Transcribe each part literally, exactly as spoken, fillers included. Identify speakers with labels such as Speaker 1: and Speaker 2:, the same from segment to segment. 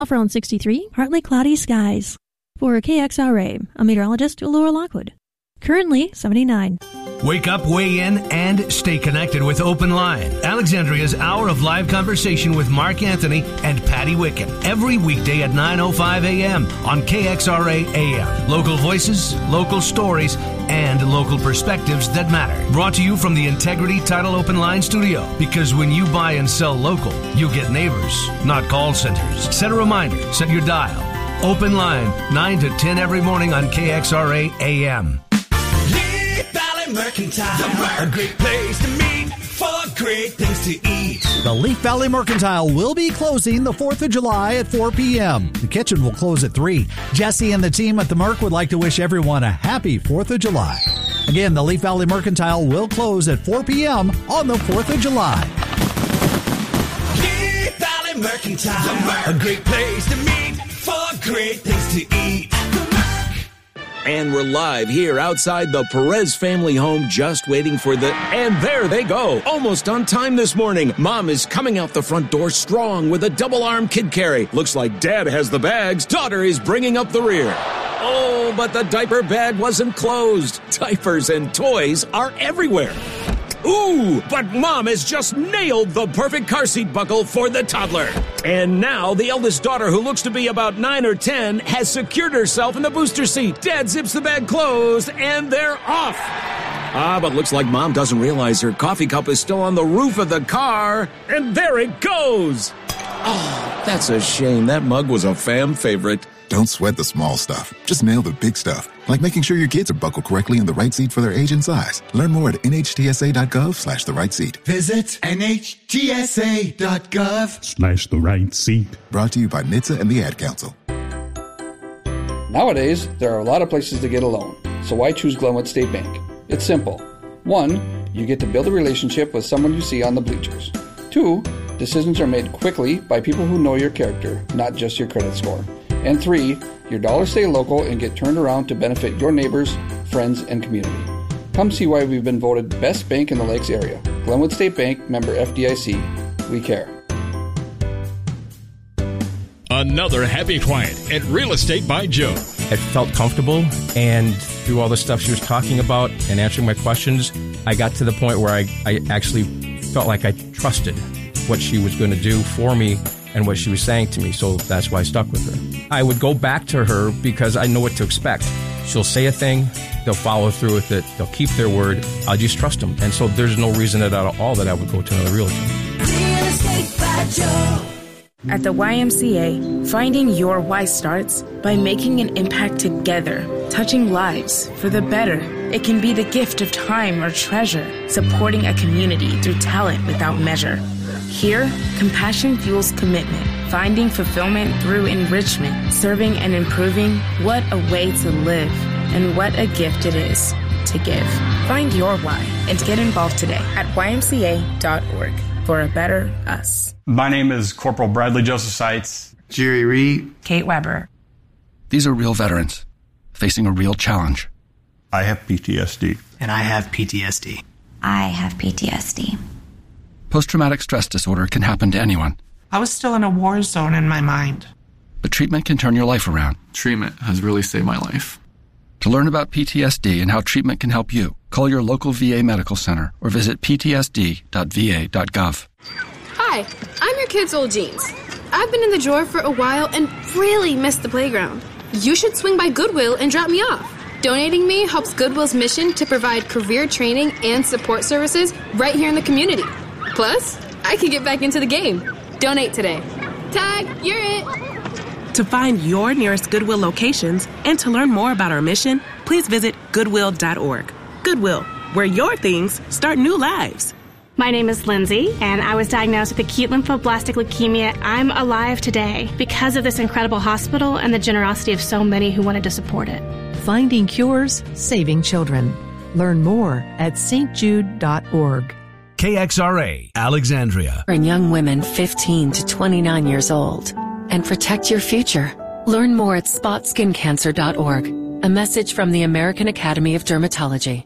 Speaker 1: Around sixty-three, partly cloudy skies. For K X R A, I'm meteorologist Laura Lockwood. Currently seventy-nine.
Speaker 2: Wake up, weigh in, and stay connected with Open Line, Alexandria's hour of live conversation with Mark Anthony and Patty Wicken. Every weekday at nine oh five a.m. on K X R A A M. Local voices, local stories, and local perspectives that matter. Brought to you from the Integrity Title Open Line studio. Because when you buy and sell local, you get neighbors, not call centers. Set a reminder, set your dial. Open Line, nine to ten every morning on K X R A A M.
Speaker 3: Mercantile, a great place to meet for great things to eat.
Speaker 4: The Leaf Valley Mercantile will be closing the fourth of July at four p.m. The kitchen will close at three. Jesse and the team at the Merc would like to wish everyone a happy fourth of July. Again, the Leaf Valley Mercantile will close at four p.m. on the fourth of July.
Speaker 3: Leaf Valley Mercantile, a great place to meet for great things to eat.
Speaker 5: And we're live here outside the Perez family home, just waiting for the... And there they go, almost on time this morning. Mom is coming out the front door strong with a double-arm kid carry. Looks like Dad has the bags. Daughter is bringing up the rear. Oh, but the diaper bag wasn't closed. Diapers and toys are everywhere. Ooh, but Mom has just nailed the perfect car seat buckle for the toddler. And now the eldest daughter, who looks to be about nine or ten, has secured herself in the booster seat. Dad zips the bag closed, and they're off. Ah, but looks like Mom doesn't realize her coffee cup is still on the roof of the car. And there it goes. Oh, that's a shame. That mug was a fam favorite.
Speaker 6: Don't sweat the small stuff. Just nail the big stuff, like making sure your kids are buckled correctly in the right seat for their age and size. Learn more at nhtsa.gov slash the right seat.
Speaker 3: Visit nhtsa.gov
Speaker 7: slash the right seat.
Speaker 6: Brought to you by N H T S A and the Ad Council.
Speaker 8: Nowadays, there are a lot of places to get a loan, so why choose Glenwood State Bank? It's simple. One, you get to build a relationship with someone you see on the bleachers. Two, decisions are made quickly by people who know your character, not just your credit score. And three, your dollars stay local and get turned around to benefit your neighbors, friends, and community. Come see why we've been voted best bank in the Lakes area. Glenwood State Bank, member F D I C. We care.
Speaker 9: Another happy client at Real Estate by Joe.
Speaker 10: It felt comfortable, and through all the stuff she was talking about and answering my questions, I got to the point where I, I actually felt like I trusted what she was going to do for me and what she was saying to me, so that's why I stuck with her. I would go back to her because I know what to expect. She'll say a thing, they'll follow through with it, they'll keep their word, I'll just trust them. And so there's no reason at all that I would go to another realtor.
Speaker 11: Real Estate by Joe. At the Y M C A, finding your why starts by making an impact together, touching lives for the better. It can be the gift of time or treasure, supporting a community through talent without measure. Here, compassion fuels commitment, finding fulfillment through enrichment, serving and improving. What a way to live, and what a gift it is to give. Find your why and get involved today at y m c a dot org for a better us.
Speaker 12: My name is Corporal Bradley Joseph Seitz.
Speaker 13: Jerry Reed.
Speaker 11: Kate Weber.
Speaker 14: These are real veterans facing a real challenge.
Speaker 12: I have P T S D.
Speaker 13: And I have P T S D.
Speaker 15: I have P T S D.
Speaker 14: Post-traumatic stress disorder can happen to anyone.
Speaker 16: I was still in a war zone in my mind.
Speaker 14: But treatment can turn your life around.
Speaker 17: Treatment has really saved my life.
Speaker 14: To learn about P T S D and how treatment can help you, call your local V A medical center or visit p t s d dot v a dot gov.
Speaker 18: Hi, I'm your kid's old jeans. I've been in the drawer for a while and really missed the playground. You should swing by Goodwill and drop me off. Donating me helps Goodwill's mission to provide career training and support services right here in the community. Plus, I can get back into the game. Donate today. Tag, you're it.
Speaker 19: To find your nearest Goodwill locations and to learn more about our mission, please visit goodwill dot org. Goodwill, where your things start new lives.
Speaker 20: My name is Lindsay, and I was diagnosed with acute lymphoblastic leukemia. I'm alive today because of this incredible hospital and the generosity of so many who wanted to support it.
Speaker 21: Finding cures, saving children. Learn more at s t jude dot org.
Speaker 2: K X R A, Alexandria.
Speaker 22: And young women fifteen to twenty-nine years old. And protect your future. Learn more at spot skin cancer dot org. A message from the American Academy of Dermatology.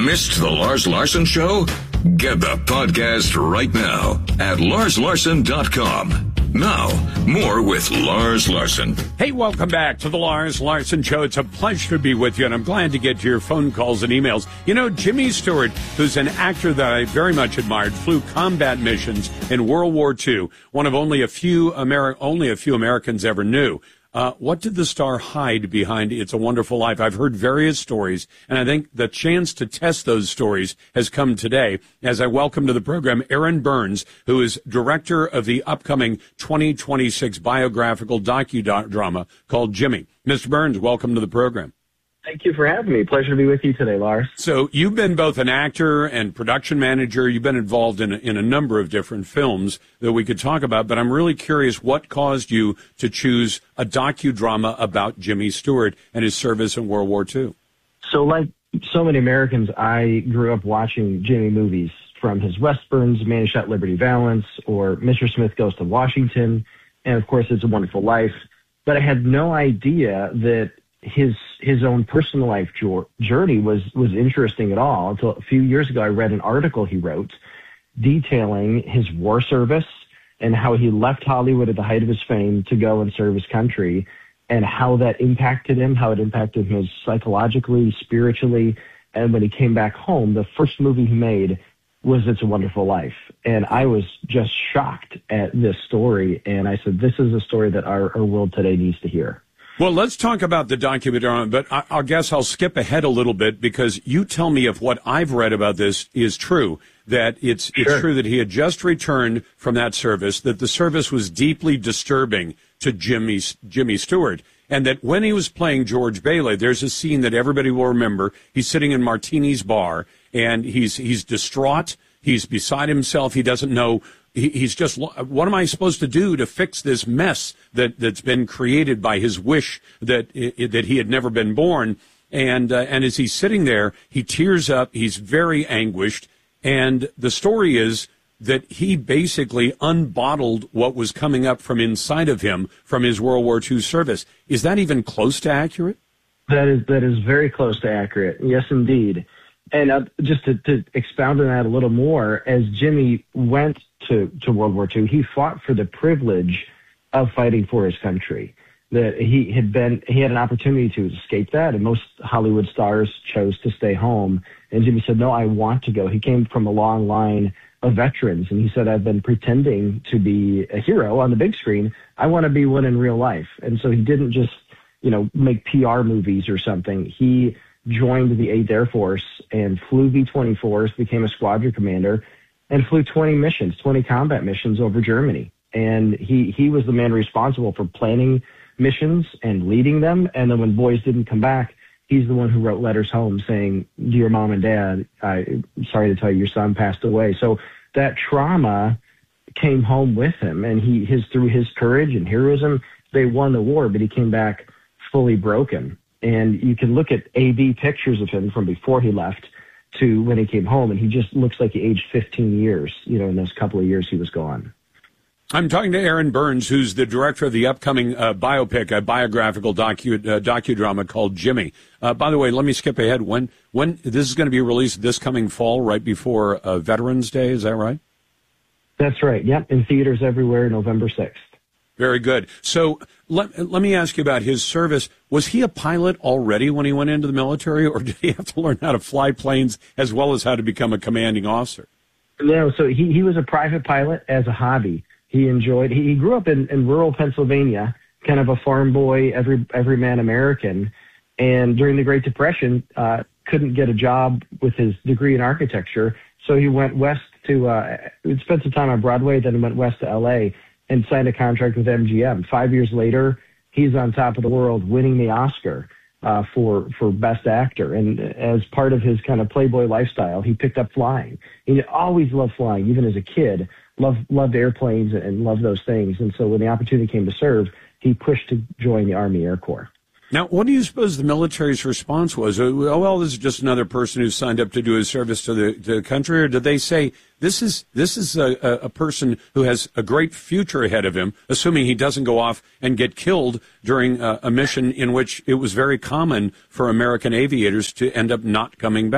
Speaker 1: Missed the Lars Larson Show? Get the podcast right now at lars larson dot com. Now, more with Lars Larson.
Speaker 7: Hey, welcome back to the Lars Larson Show. It's a pleasure to be with you, and I'm glad to get to your phone calls and emails. You know, Jimmy Stewart, who's an actor that I very much admired, flew combat missions in World War Two, one of only a few Ameri- only a few Americans ever knew. Uh, what did the star hide behind It's a Wonderful Life? I've heard various stories, and I think the chance to test those stories has come today as I welcome to the program Aaron Burns, who is director of the upcoming twenty twenty-six biographical docudrama called Jimmy. Mister Burns, welcome to the program.
Speaker 23: Thank you for having me. Pleasure to be with you today, Lars.
Speaker 7: So you've been both an actor and production manager. You've been involved in a, in a number of different films that we could talk about, but I'm really curious what caused you to choose a docudrama about Jimmy Stewart and his service in World War Two.
Speaker 23: So like so many Americans, I grew up watching Jimmy movies, from his Westerns, Man Who Shot Liberty Valance, or Mister Smith Goes to Washington, and of course It's a Wonderful Life. But I had no idea that his his own personal life journey was was interesting at all until a few years ago I read an article he wrote detailing his war service and how he left Hollywood at the height of his fame to go and serve his country, and how that impacted him, how it impacted him psychologically, spiritually. And when he came back home, the first movie he made was It's a Wonderful Life. And I was just shocked at this story, and I said, this is a story that our, our world today needs to hear.
Speaker 7: Well, let's talk about the documentary, but I, I guess I'll skip ahead a little bit, because you tell me if what I've read about this is true, that it's
Speaker 23: Sure.
Speaker 7: it's true that he had just returned from that service, that the service was deeply disturbing to Jimmy Jimmy Stewart, and that when he was playing George Bailey, there's a scene that everybody will remember. He's sitting in Martini's bar, and he's he's distraught. He's beside himself. He doesn't know. He's just, what am I supposed to do to fix this mess that, that's been created by his wish that that he had never been born? And uh, and as he's sitting there, he tears up. He's very anguished. And the story is that he basically unbottled what was coming up from inside of him from his World War Two service. Is that even close to accurate?
Speaker 23: That is that is very close to accurate. Yes, indeed. And uh, just to, to expound on that a little more, as Jimmy went to, to World War Two, he fought for the privilege of fighting for his country. That he had been, he had an opportunity to escape that, and most Hollywood stars chose to stay home. And Jimmy said, no, I want to go. He came from a long line of veterans, and he said, I've been pretending to be a hero on the big screen. I want to be one in real life. And so he didn't just, you know, make P R movies or something. He joined the eighth Air Force and flew B twenty-fours, became a squadron commander, and flew twenty missions, twenty combat missions over Germany. And he, he was the man responsible for planning missions and leading them. And then when boys didn't come back, he's the one who wrote letters home saying, dear mom and dad, I'm sorry to tell you your son passed away. So that trauma came home with him, and he, his, through his courage and heroism, they won the war, but he came back fully broken. And you can look at A B pictures of him from before he left to when he came home, and he just looks like he aged fifteen years, you know, in those couple of years he was gone.
Speaker 7: I'm talking to Aaron Burns, who's the director of the upcoming uh, biopic, a biographical docu uh, docudrama called Jimmy. Uh, by the way, let me skip ahead. When when this is going to be released this coming fall, right before uh, Veterans Day, is that right?
Speaker 23: That's right. Yep, in theaters everywhere, November sixth.
Speaker 7: Very good. So let, let me ask you about his service. Was he a pilot already when he went into the military, or did he have to learn how to fly planes as well as how to become a commanding officer?
Speaker 23: No, so he, he was a private pilot as a hobby. He enjoyed, he, he grew up in, in rural Pennsylvania, kind of a farm boy, every everyman American. And during the Great Depression, uh, couldn't get a job with his degree in architecture. So he went west to, uh, he spent some time on Broadway, then went west to L A and signed a contract with M G M. Five years later, he's on top of the world, winning the Oscar uh, for for Best Actor. And as part of his kind of playboy lifestyle, he picked up flying. He always loved flying, even as a kid. Loved loved airplanes and loved those things. And so when the opportunity came to serve, he pushed to join the Army Air Corps.
Speaker 7: Now, what do you suppose the military's response was? Oh, well, this is just another person who signed up to do his service to the, to the country, or did they say this is this is a, a person who has a great future ahead of him, assuming he doesn't go off and get killed during a, a mission in which it was very common for American aviators to end up not coming back?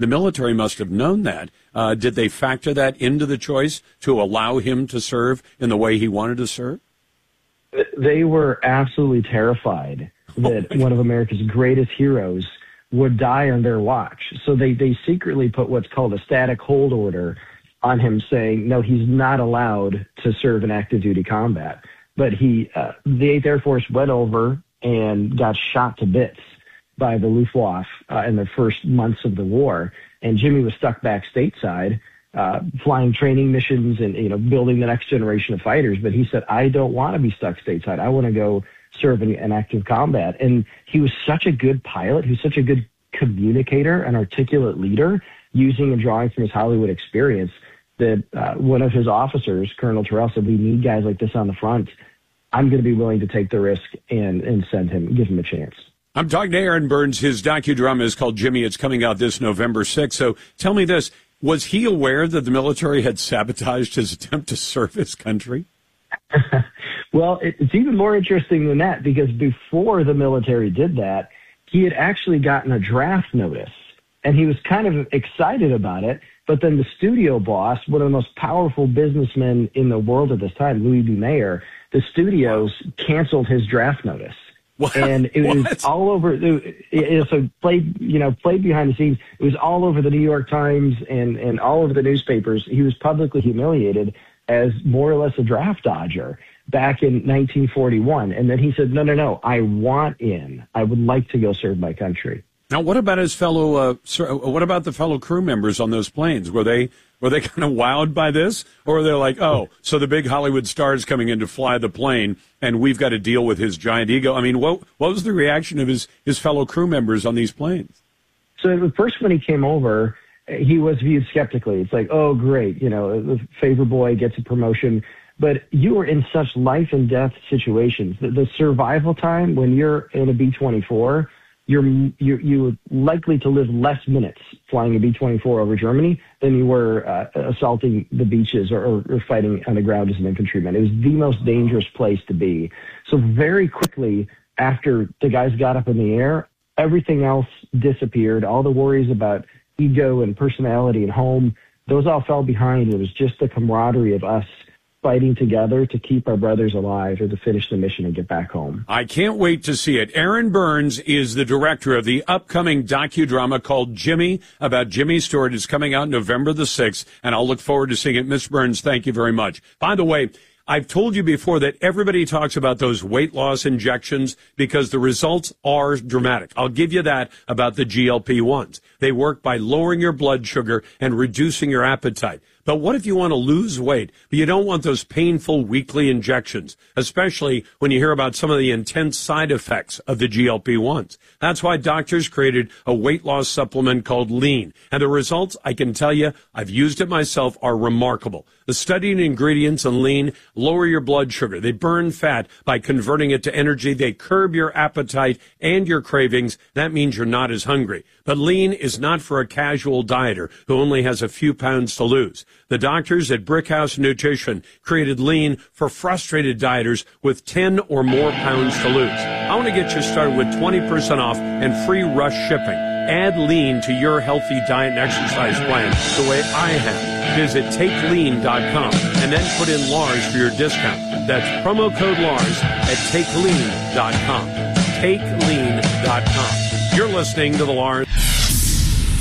Speaker 7: The military must have known that. Uh, did they factor that into the choice to allow him to serve in the way he wanted to serve?
Speaker 23: They were absolutely terrified that oh one of America's greatest heroes would die on their watch. So they, they secretly put what's called a static hold order on him, saying, no, he's not allowed to serve in active duty combat. But he, uh, the eighth Air Force went over and got shot to bits by the Luftwaffe uh, in the first months of the war. And Jimmy was stuck back stateside, uh, flying training missions and, you know, building the next generation of fighters. But he said, I don't want to be stuck stateside. I want to go serve in, in active combat. And he was such a good pilot. He was such a good communicator, an articulate leader, using and drawing from his Hollywood experience, that uh, one of his officers, Colonel Terrell, said, we need guys like this on the front. I'm going to be willing to take the risk and, and send him, give him a chance.
Speaker 7: I'm talking to Aaron Burns. His docudrama is called Jimmy. It's coming out this November sixth. So tell me this. Was he aware that the military had sabotaged his attempt to serve his country?
Speaker 23: Well, it's even more interesting than that, because before the military did that, he had actually gotten a draft notice, and he was kind of excited about it. But then the studio boss, one of the most powerful businessmen in the world at this time, Louis B. Mayer, the studios canceled his draft notice. What? And it was what? all over. It, it, so played, you know, played behind the scenes. It was all over the New York Times and, and all over the newspapers. He was publicly humiliated as more or less a draft dodger back in nineteen forty-one. And then he said, no, no, no, I want in. I would like to go serve my country.
Speaker 7: Now, what about his fellow? Uh, sir, what about the fellow crew members on those planes? Were they were they kind of wowed by this, or were they like, oh, so the big Hollywood star's coming in to fly the plane, and we've got to deal with his giant ego? I mean, what what was the reaction of his his fellow crew members on these planes?
Speaker 23: So at first, when he came over, he was viewed skeptically. It's like, oh, great, you know, the favor boy gets a promotion. But you are in such life and death situations. The, the survival time when you're in a B twenty-four. You're, you're, you're likely to live less minutes flying a B twenty-four over Germany than you were uh, assaulting the beaches or, or, or fighting on the ground as an infantryman. It was the most dangerous place to be. So very quickly after the guys got up in the air, everything else disappeared. All the worries about ego and personality and home, those all fell behind. It was just the camaraderie of us fighting together to keep our brothers alive or to finish the mission and get back home.
Speaker 7: I can't wait to see it. Aaron Burns is the director of the upcoming docudrama called Jimmy, about Jimmy Stewart. It's coming out November the sixth, and I'll look forward to seeing it. Miss Burns, thank you very much. By the way, I've told you before that everybody talks about those weight loss injections because the results are dramatic. I'll give you that about the G L P ones. They work by lowering your blood sugar and reducing your appetite. But what if you want to lose weight, but you don't want those painful weekly injections, especially when you hear about some of the intense side effects of the G L P ones? That's why doctors created a weight loss supplement called Lean. And the results, I can tell you, I've used it myself, are remarkable. The studied ingredients in Lean lower your blood sugar. They burn fat by converting it to energy. They curb your appetite and your cravings. That means you're not as hungry. But Lean is not for a casual dieter who only has a few pounds to lose. The doctors at Brickhouse Nutrition created Lean for frustrated dieters with ten or more pounds to lose. I want to get you started with twenty percent off and free rush shipping. Add Lean to your healthy diet and exercise plan the way I have. Visit take lean dot com and then put in Lars for your discount. That's promo code Lars at take lean dot com. take lean dot com. You're listening to the Lars